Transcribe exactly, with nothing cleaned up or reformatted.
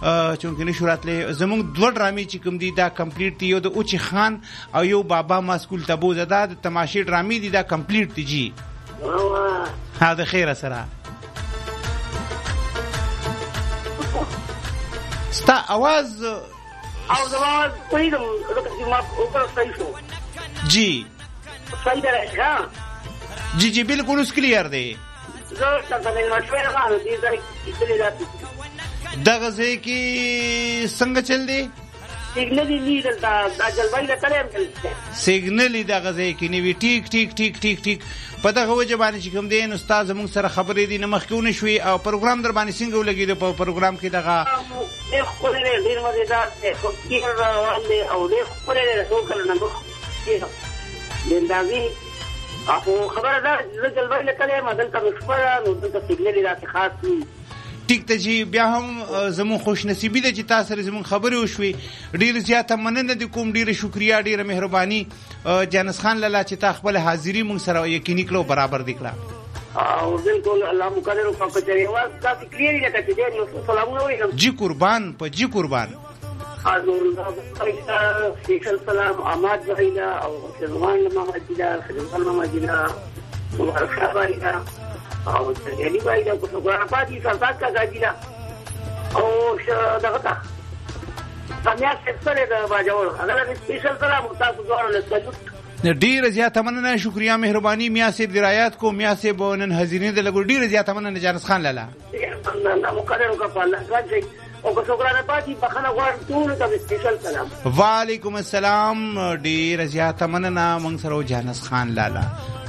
چونکې نشو راتلی. زمونږ دوه ډرامې چې کوم دي دا کمپلیټ دي، یو د اوچې خان او یو بابا ما سکول ته بوزه، دا د تماشې ډرامې دي، دا کمپلیټ دي جی. ها د خیره سره ستا آواز او زما پریدم ما اوپر صحیح شو جی صحیح دی ها جی جی بالکل اوس کلیر دی. زه څنګه نه مشوره غواړم دې ځای کې دې راځي دغه ځای کې څنګه چل دی سیګنل دی دا د جلوای له کلم سیګنل دغه ځای کې نیوي ټیک ټیک ټیک ټیک ټیک په دغه وجه باندې چې کوم دی نو استاد زموږ سره خبرې دي نه مخکونه شوي او پروګرام در باندې څنګه ولګېد په پروګرام کې دغه ډېر ښکلی دی ډېر مزېدار دی خو کیر روان دی او ډېر ښکلی دی څو کله نه د اندازې خو خبره ده زه جلوه لیکلی یم دلته مې شپه ده نو دلته سیګنل یې داسې خاص وي. ټیک ته چې بیا هم زموږ خوشنصیبي ده چې تاسو سره زموږ خبرې وشوې. ډېره زیاته مننه دې کوم، ډېره شکریا، ډېره مهرباني جانس خان لالا چې تا خپله حاضري موږ سره یقیني کړه او برابر دې کړه. او بالکل الله مقرر وکړه که چېرې اواز داسې کلیر وي لکه چې دی نو سلامونه ولیکم. جی قربان په جی قربان. نورالله سپیشل سلام احمد بھائی لا او سلمان محمد جی لا سلمان محمد جی لا مبارک شاہ بھائی لا او علی بھائی لا کو قرآن پاکی سرتاج کا گاجی لا او دغه تا سمیا سپسله د باجوړ هغه سپیشل سلام تاسو دوه له سلوټ. ډیره زیاته مننه، شکریا، مهرباني. میا سي درایات کو میا سي بونن حاضرین د لګو ډیره زیاته مننه جانس خان لالا. الله مقرر وکړه الله راځي او که شکرانه پاتې بخنه غواړم ټول ته سپیشل سلام. وعلیکم السلام. ډیره زیاته مننه موږ سره جانس خان لالا.